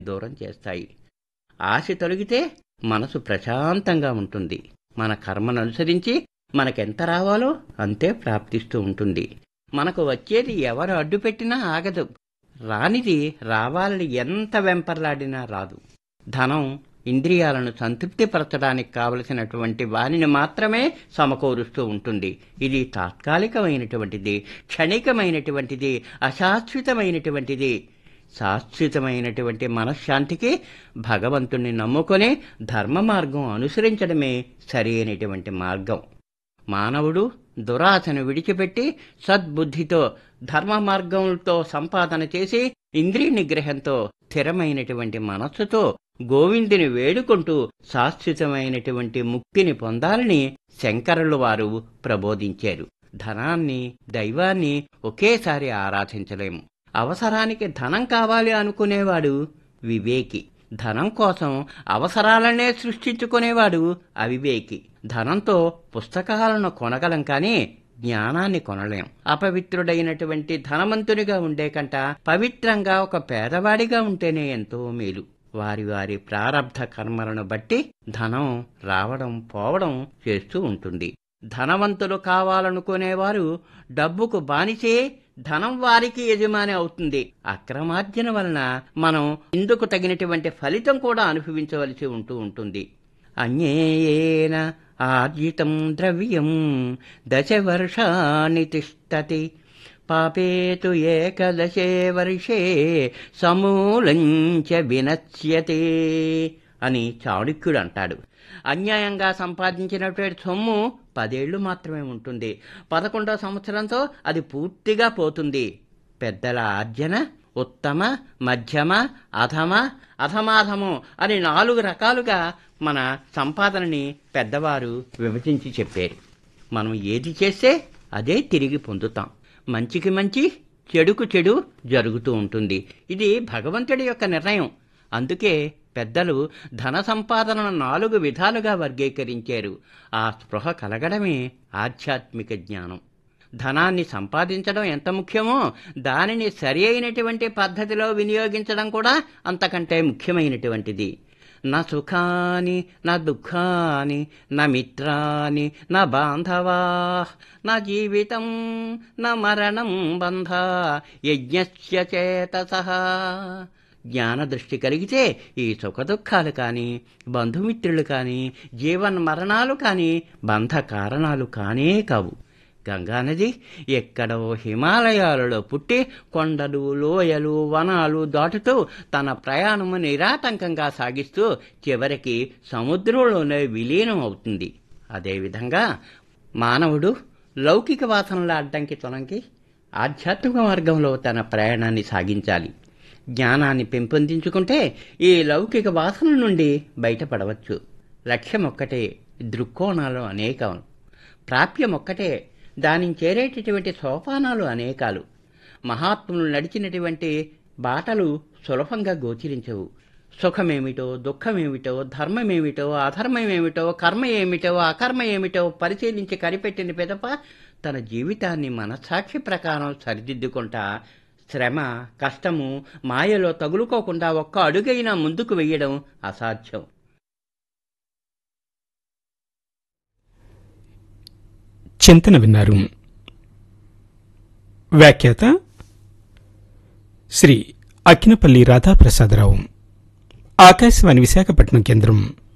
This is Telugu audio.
దూరం చేస్తాయి. ఆశ తొలగితే మనసు ప్రశాంతంగా ఉంటుంది. మన కర్మను అనుసరించి మనకెంత రావాలో అంతే ప్రాప్తిస్తూ ఉంటుంది. మనకు వచ్చేది ఎవరు అడ్డుపెట్టినా ఆగదు. రానిది రావాలని ఎంత వెంపర్లాడినా రాదు. ధనం ఇంద్రియాలను సంతృప్తిపరచడానికి కావలసినటువంటి వానిని మాత్రమే సమకూరుస్తూ ఉంటుంది. ఇది తాత్కాలికమైనటువంటిది, క్షణికమైనటువంటిది, అశాశ్వతమైనటువంటిది. శాశ్వతమైనటువంటి మనశ్శాంతికి భగవంతుణ్ణి నమ్ముకొని ధర్మ మార్గం అనుసరించడమే సరి అయినటువంటి మార్గం. మానవుడు దురాశను విడిచిపెట్టి సద్బుద్ధితో ధర్మ మార్గంతో సంపాదన చేసి ఇంద్రియ నిగ్రహంతో స్థిరమైనటువంటి మనస్సుతో గోవిందుని వేడుకుంటూ శాశ్వతమైనటువంటి ముక్తిని పొందాలని శంకరులు వారు ప్రబోధించారు. ధనాన్ని, దైవాన్ని ఒకేసారి ఆరాధించలేము. అవసరానికి ధనం కావాలి అనుకునేవాడు వివేకి. ధనం కోసం అవసరాలనే సృష్టించుకునేవాడు అవివేకి. ధనంతో పుస్తకాలను కొనగలం కానీ జ్ఞానాన్ని కొనలేం. అపవిత్రుడైనటువంటి ధనవంతునిగా ఉండే కంట పవిత్రంగా ఒక పేదవాడిగా ఉంటేనే ఎంతో మేలు. వారి వారి ప్రారబ్ధ కర్మలను బట్టి ధనం రావడం పోవడం చేస్తూ ఉంటుంది. ధనవంతులు కావాలనుకునేవారు డబ్బుకు బానిసే, ధనం వారికి యజమాని అవుతుంది. అక్రమార్జన వలన మనం ఇందుకు తగినటువంటి ఫలితం కూడా అనుభవించవలసి ఉంటుంది. అన్యేన ఆర్జితం ద్రవ్యం 10 వర్షాణి తిష్టతి, పాపేతు 11 వర్షే సమూలంచ వినశ్యతే అని చాణక్యుడు అంటాడు. అన్యాయంగా సంపాదించినటువంటి సొమ్ము 10 ఏళ్లు మాత్రమే ఉంటుంది. 11వ సంవత్సరంతో అది పూర్తిగా పోతుంది. పెద్దల ఆర్జన ఉత్తమ, మధ్యమ, అధమ, అధమాధము అని 4 రకాలుగా మన సంపాదనని పెద్దవారు విభజించి చెప్పారు. మనం ఏది చేస్తే అదే తిరిగి పొందుతాం. మంచికి మంచి, చెడుకు చెడు జరుగుతూ ఉంటుంది. ఇది భగవంతుడి యొక్క నిర్ణయం. అందుకే పెద్దలు ధన సంపాదనను 4 విధాలుగా వర్గీకరించారు. ఆ స్పృహ కలగడమే ఆధ్యాత్మిక జ్ఞానం. ధనాన్ని సంపాదించడం ఎంత ముఖ్యమో దానిని సరి అయినటువంటి పద్ధతిలో వినియోగించడం కూడా అంతకంటే ముఖ్యమైనటువంటిది. నా సుఖాని నా దుఃఖాని నా మిత్రాని నా బాంధవా నా జీవితం నా మరణం బంధ యజ్ఞస్య చేతసః. జ్ఞానదృష్టి కలిగితే ఈ సుఖదుఖాలు కానీ, బంధుమిత్రులు కానీ, జీవన్మరణాలు కానీ బంధ కారణాలు కానే కావు. గంగానది ఎక్కడో హిమాలయాలలో పుట్టి కొండలు, లోయలు, వనాలు దాటుతూ తన ప్రయాణము నిరాటంకంగా సాగిస్తూ చివరికి సముద్రంలోనే విలీనం అవుతుంది. అదేవిధంగా మానవుడు లౌకిక వాసనల అడ్డంకి తొలగి ఆధ్యాత్మిక మార్గంలో తన ప్రయాణాన్ని సాగించాలి. జ్ఞానాన్ని పెంపొందించుకుంటే ఈ లౌకిక వాసనల నుండి బయటపడవచ్చు. లక్ష్యం ఒక్కటే, దృక్కోణాలు అనేకం. ప్రాప్యం ఒక్కటే, దానిని చేరేటటువంటి సోపానాలు అనేకాలు. మహాత్ములు నడిచినటువంటి బాటలు సులభంగా గోచరించవు. సుఖమేమిటో, దుఃఖమేమిటో, ధర్మమేమిటో, అధర్మమేమిటో, కర్మ ఏమిటో, అకర్మ ఏమిటో పరిశీలించి కనిపెట్టిన పిదప తన జీవితాన్ని మనస్సాక్షి ప్రకారం సరిదిద్దుకుంటా శ్రమ, కష్టము, మాయలో తగులుకోకుండా ఒక్క అడుగైనా ముందుకు వెయ్యడం అసాధ్యం. చింతన విన్నారు. వ్యాఖ్యాత శ్రీ అక్కినపల్లి రాధాప్రసాదరావు. ఆకాశవాణి విశాఖపట్నం కేంద్రం.